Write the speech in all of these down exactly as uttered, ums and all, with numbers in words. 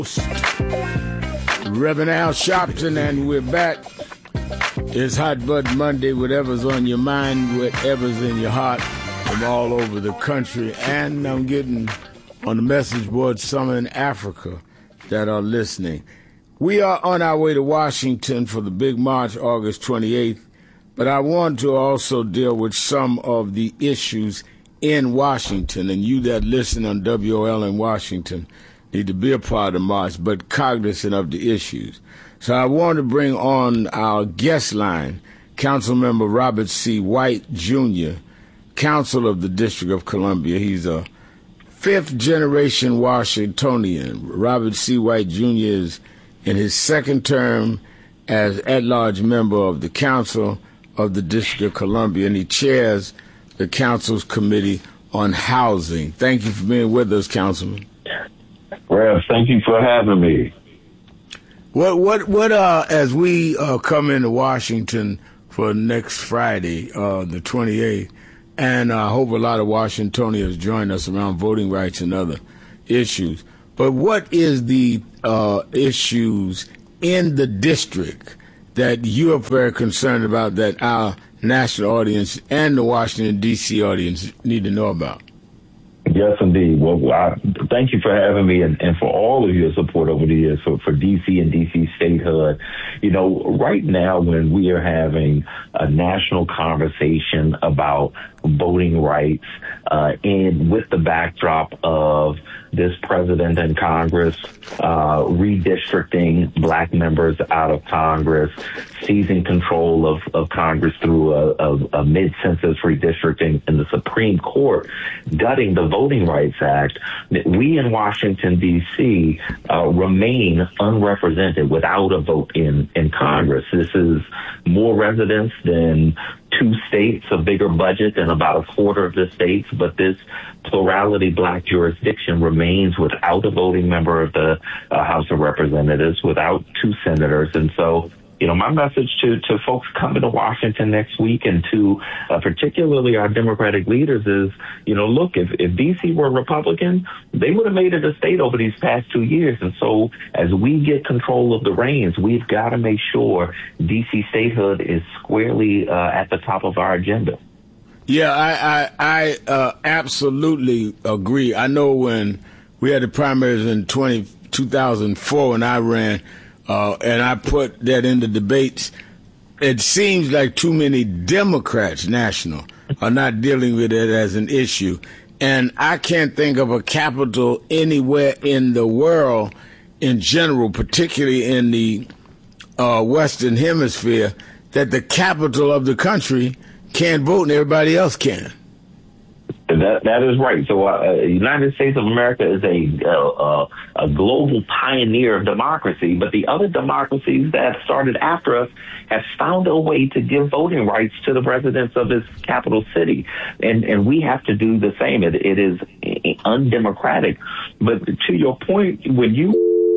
Reverend Al Sharpton, and we're back. It's Hot Button Monday. Whatever's on your mind, whatever's in your heart, from all over the country. And I'm getting on the message board some in Africa that are listening. We are on our way to Washington for the big march, August twenty-eighth. But I want to also deal with some of the issues in Washington. And you that listen on W O L in Washington need to be a part of the march, but cognizant of the issues. So I want to bring on our guest line, Councilmember Robert C. White, Junior, Council of the District of Columbia. He's a fifth-generation Washingtonian. Robert C. White, Junior is in his second term as at-large member of the Council of the District of Columbia, and he chairs the Council's Committee on Housing. Thank you for being with us, Councilman. Rev, thank you for having me. What, what, what, uh, as we uh, come into Washington for next Friday, uh, the twenty-eighth, and I hope a lot of Washingtonians join us around voting rights and other issues, but what is the uh, issues in the district that you are very concerned about that our national audience and the Washington, D C audience need to know about? Yes, indeed. Well, I, thank you for having me and, and for all of your support over the years for, for D C and D C statehood. You know, right now when we are having a national conversation about voting rights uh, and with the backdrop of this president and Congress uh, redistricting black members out of Congress, seizing control of, of Congress through a, a, a mid-census redistricting, and the Supreme Court gutting the Voting Rights Act, we in Washington, D C uh, remain unrepresented without a vote in, in Congress. This is more residents than two states, a bigger budget than about a quarter of the states, but this plurality black jurisdiction remains without a voting member of the uh, House of Representatives, without two senators. And so, you know, my message to, to folks coming to Washington next week and to uh, particularly our Democratic leaders is, you know, look, if, if D C were Republican, they would have made it a state over these past two years. And so as we get control of the reins, we've got to make sure D C statehood is squarely uh, at the top of our agenda. Yeah, I, I, I uh, absolutely agree. I know when we had the primaries in twenty, two thousand four when I ran, Uh, and I put that in the debates, it seems like too many Democrats, national, are not dealing with it as an issue. And I can't think of a capital anywhere in the world in general, particularly in the uh, Western Hemisphere, that the capital of the country can't vote and everybody else can. That that is right. So, uh, United States of America is a uh, a global pioneer of democracy, but the other democracies that started after us have found a way to give voting rights to the residents of this capital city, and and we have to do the same. It, it is undemocratic. But to your point, when you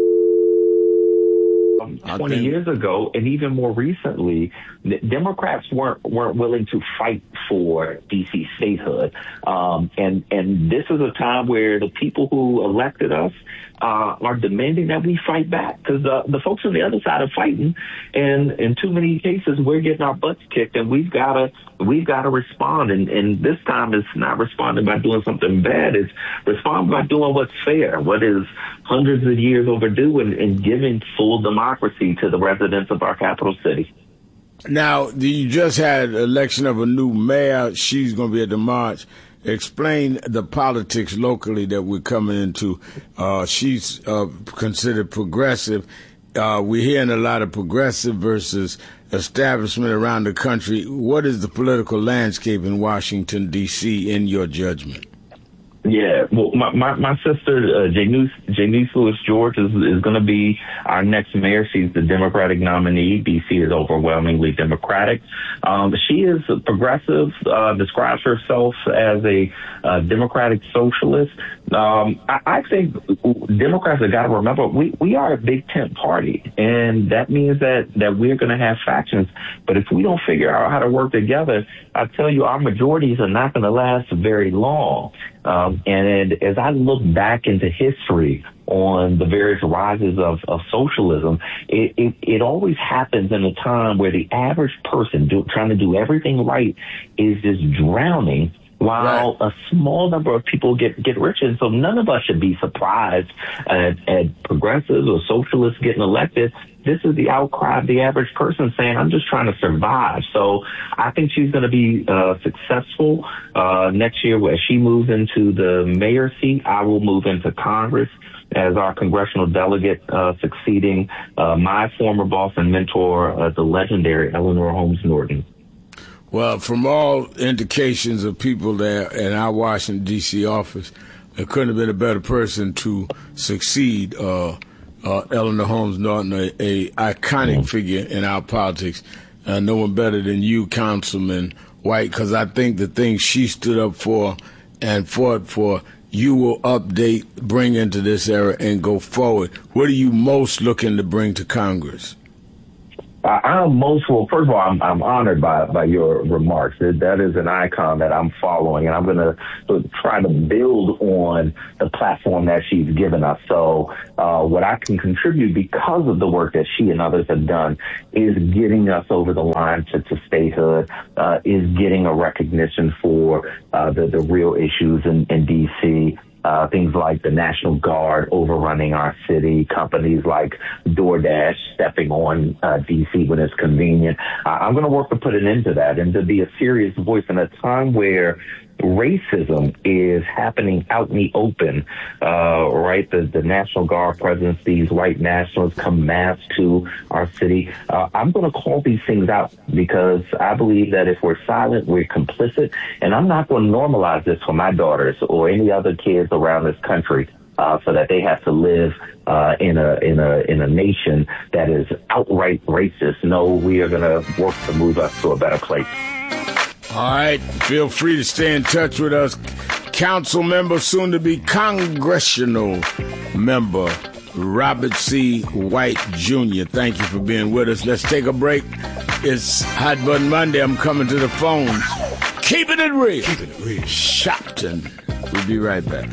twenty years ago, and even more recently, Democrats weren't weren't willing to fight for D C statehood, um, and and this is a time where the people who elected us uh, are demanding that we fight back, because uh, the folks on the other side are fighting, and in too many cases we're getting our butts kicked, and we've got to we've got to respond, and, and this time it's not responding by doing something bad; it's responding by doing what's fair, what is hundreds of years overdue, and, and giving full democracy to the residents of our capital city. Now, you just had election of a new mayor. She's going to be at the march. Explain the politics locally that we're coming into. Uh, she's uh, considered progressive. Uh, we're hearing a lot of progressive versus establishment around the country. What is the political landscape in Washington, D C, in your judgment? Yeah, well, my my, my sister, uh, Janice, Janice Lewis George, is, is going to be our next mayor. She's the Democratic nominee. D C is overwhelmingly Democratic. Um, she is a progressive, uh, describes herself as a uh, Democratic socialist. Um, I, I think Democrats have got to remember we, we are a big tent party, and that means that, that we're going to have factions. But if we don't figure out how to work together, I tell you, our majorities are not going to last very long. Um, and as I look back into history on the various rises of, of socialism, it, it, it always happens in a time where the average person do, trying to do everything right is just drowning, while right. a small number of people get, get rich. And so none of us should be surprised at, at progressives or socialists getting elected. This is the outcry of the average person saying, I'm just trying to survive. So I think she's going to be uh, successful uh, next year as she moves into the mayor seat. I will move into Congress as our congressional delegate, uh, succeeding uh, my former boss and mentor, uh, the legendary Eleanor Holmes Norton. Well, from all indications of people there in our Washington, D C office, there couldn't have been a better person to succeed uh, uh, Eleanor Holmes Norton, a, a iconic mm-hmm. figure in our politics. Uh, no one better than you, Councilman White, because I think the things she stood up for and fought for, you will update, bring into this era, and go forward. What are you most looking to bring to Congress? I'm most, well, first of all, I'm, I'm honored by, by your remarks. That is an icon that I'm following, and I'm going to try to build on the platform that she's given us. So uh, what I can contribute because of the work that she and others have done is getting us over the line to, to statehood, uh, is getting a recognition for uh, the, the real issues in, in D C, Uh, things like the National Guard overrunning our city, companies like DoorDash stepping on uh, D C when it's convenient. Uh, I'm going to work to put an end to that and to be a serious voice in a time where racism is happening out in the open, uh, right? The, the National Guard presence, these white nationalists come mass to our city. Uh, I'm going to call these things out because I believe that if we're silent, we're complicit. And I'm not going to normalize this for my daughters or any other kids around this country, uh, so that they have to live uh, in a in a in a nation that is outright racist. No, we are going to work to move us to a better place. All right. Feel free to stay in touch with us. Council member, soon to be congressional member, Robert C. White, Junior Thank you for being with us. Let's take a break. It's Hot Button Monday. I'm coming to the phones. Keeping it real. Keeping it real. Shopton. We'll be right back.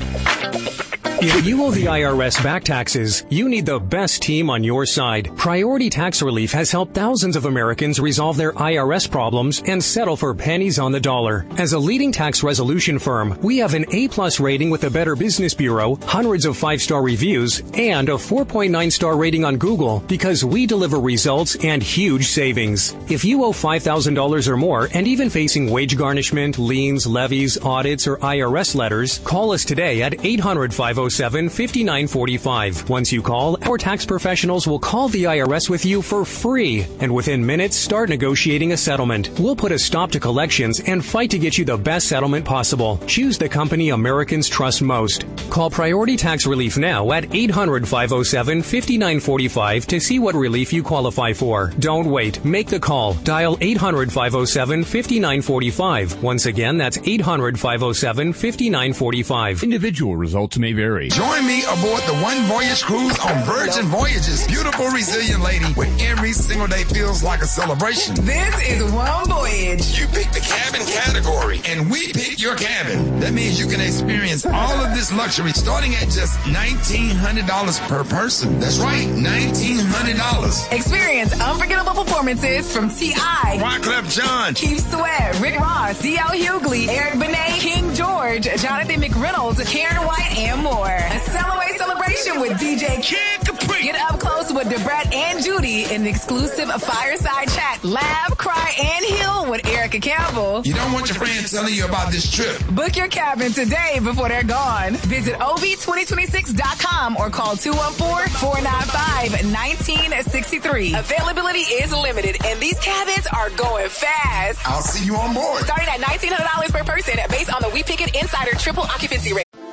If you owe the I R S back taxes, you need the best team on your side. Priority Tax Relief has helped thousands of Americans resolve their I R S problems and settle for pennies on the dollar. As a leading tax resolution firm, we have an A-plus rating with the Better Business Bureau, hundreds of five-star reviews, and a four point nine star rating on Google because we deliver results and huge savings. If you owe five thousand dollars or more and even facing wage garnishment, liens, levies, audits, or I R S letters, call us today at eight hundred, five oh seven, five nine four five. Once you call, our tax professionals will call the I R S with you for free, and within minutes start negotiating a settlement. We'll put a stop to collections and fight to get you the best settlement possible. Choose the company Americans trust most. Call Priority Tax Relief now at eight hundred, five oh seven, five nine four five to see what relief you qualify for. Don't wait. Make the call. Dial eight hundred, five oh seven, five nine four five. Once again, that's eight hundred, five oh seven, five nine four five. Individual results may vary. Join me aboard the One Voyage Cruise on Virgin Voyages. Beautiful, resilient lady where every single day feels like a celebration. This is One Voyage. You pick the cabin category, and we pick your cabin. That means you can experience all of this luxury starting at just nineteen hundred dollars per person. That's right, nineteen hundred dollars. Experience unforgettable performances from T I, Wyclef Jean, Keith Sweat, Rick Ross, D L Hughley, Eric Benet, King George, Jonathan McReynolds, Karen White, and more. A Cellaway celebration with D J Kid Capri. Get up close with Debrat and Judy in an exclusive fireside chat. Laugh, cry, and heal with Erica Campbell. You don't want your friends telling you about this trip. Book your cabin today before they're gone. Visit O V twenty twenty-six dot com or call two one four, four nine five, one nine six three. Availability is limited, and these cabins are going fast. I'll see you on board. Starting at nineteen hundred dollars per person based on the We Pick It Insider triple occupancy rate.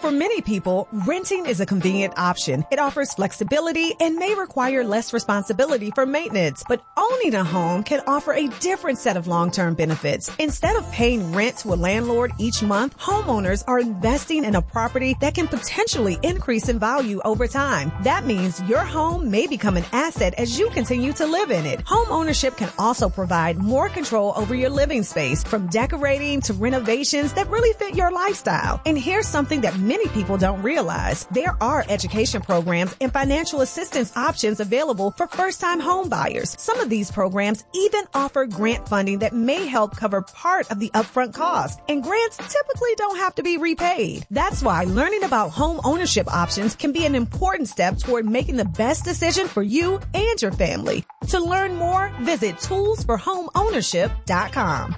For many people, renting is a convenient option. It offers flexibility and may require less responsibility for maintenance. But owning a home can offer a different set of long-term benefits. Instead of paying rent to a landlord each month, homeowners are investing in a property that can potentially increase in value over time. That means your home may become an asset as you continue to live in it. Home ownership can also provide more control over your living space, from decorating to renovations that really fit your lifestyle. And here's something that many people don't realize. There are education programs and financial assistance options available for first-time home buyers. Some of these programs even offer grant funding that may help cover part of the upfront cost. And grants typically don't have to be repaid. That's why learning about home ownership options can be an important step toward making the best decision for you and your family. To learn more, visit tools for home ownership dot com.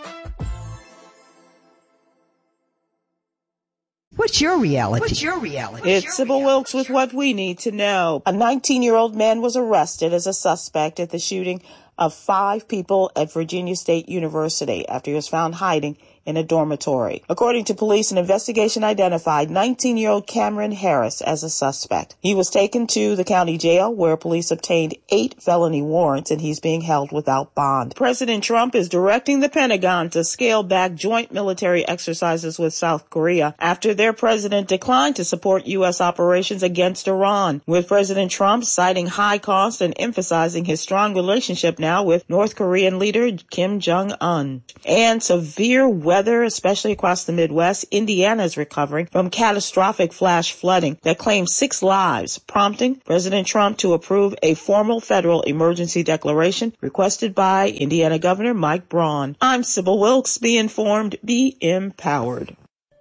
What's your reality? What's your reality? It's Sybil Wilkes with what we need to know. A nineteen-year-old man was arrested as a suspect at the shooting of five people at Virginia State University after he was found hiding in a dormitory. According to police, an investigation identified nineteen-year-old Cameron Harris as a suspect. He was taken to the county jail where police obtained eight felony warrants and he's being held without bond. President Trump is directing the Pentagon to scale back joint military exercises with South Korea after their president declined to support U S operations against Iran, with President Trump citing high costs and emphasizing his strong relationship now with North Korean leader Kim Jong-un. And severe weather, especially across the Midwest. Indiana is recovering from catastrophic flash flooding that claimed six lives, prompting President Trump to approve a formal federal emergency declaration requested by Indiana Governor Mike Braun. I'm Sybil Wilkes. Be informed, be empowered.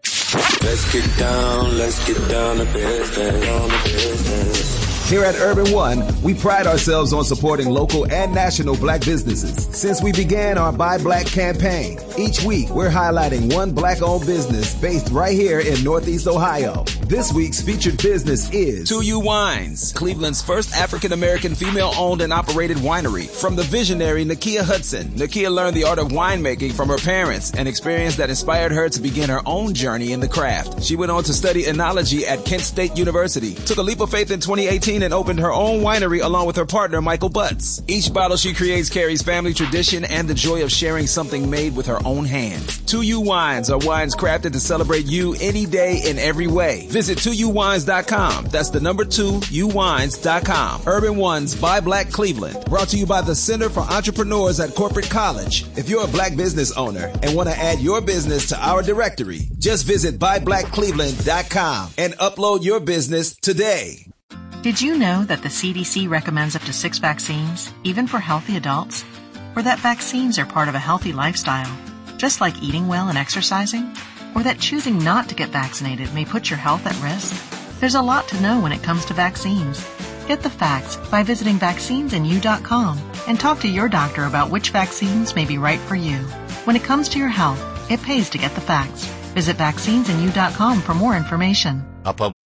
Let's get down, let's get down to business, down to business. Here at Urban One, we pride ourselves on supporting local and national black businesses. Since we began our Buy Black campaign, each week we're highlighting one black-owned business based right here in Northeast Ohio. This week's featured business is two U Wines, Cleveland's first African-American female-owned and operated winery. From the visionary Nakia Hudson, Nakia learned the art of winemaking from her parents, an experience that inspired her to begin her own journey in the craft. She went on to study enology at Kent State University, took a leap of faith in twenty eighteen and opened her own winery along with her partner, Michael Butts. Each bottle she creates carries family tradition and the joy of sharing something made with her own hands. two U Wines are wines crafted to celebrate you any day in every way. Visit two U wines dot com. That's the number two, U wines dot com. Urban One's Buy Black Cleveland. Brought to you by the Center for Entrepreneurs at Corporate College. If you're a black business owner and want to add your business to our directory, just visit buy black cleveland dot com and upload your business today. Did you know that the C D C recommends up to six vaccines, even for healthy adults? Or that vaccines are part of a healthy lifestyle, just like eating well and exercising? Or that choosing not to get vaccinated may put your health at risk? There's a lot to know when it comes to vaccines. Get the facts by visiting vaccines in you dot com and talk to your doctor about which vaccines may be right for you. When it comes to your health, it pays to get the facts. Visit vaccines in you dot com for more information. Up, up.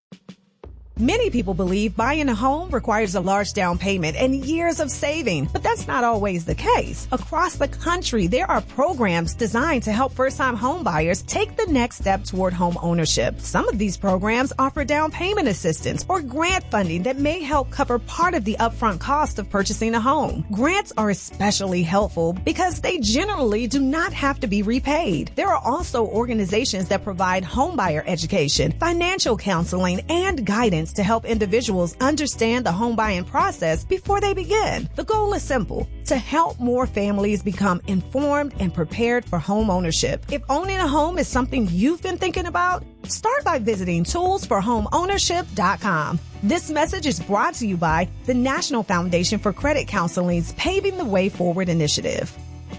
Many people believe buying a home requires a large down payment and years of saving, but that's not always the case. Across the country, there are programs designed to help first-time home buyers take the next step toward home ownership. Some of these programs offer down payment assistance or grant funding that may help cover part of the upfront cost of purchasing a home. Grants are especially helpful because they generally do not have to be repaid. There are also organizations that provide homebuyer education, financial counseling, and guidance to help individuals understand the home buying process before they begin. The goal is simple: to help more families become informed and prepared for home ownership. If owning a home is something you've been thinking about, start by visiting tools for home ownership dot com. This message is brought to you by the National Foundation for Credit Counseling's Paving the Way Forward initiative.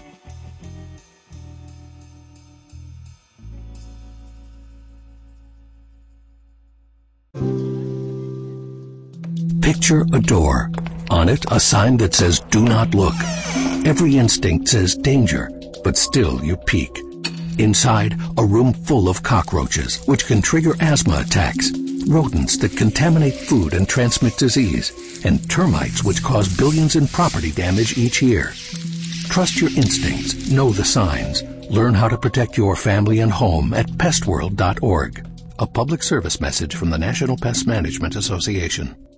Picture a door. On it, a sign that says, "Do not look." Every instinct says danger, but still you peek. Inside, a room full of cockroaches, which can trigger asthma attacks, rodents that contaminate food and transmit disease, and termites which cause billions in property damage each year. Trust your instincts. Know the signs. Learn how to protect your family and home at pest world dot org. A public service message from the National Pest Management Association.